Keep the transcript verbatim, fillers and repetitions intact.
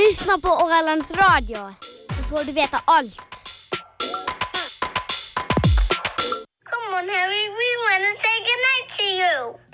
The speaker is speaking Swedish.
Lyssna på Ålands Radio, så får du veta allt. Come on, Harry, we want to say goodnight to you.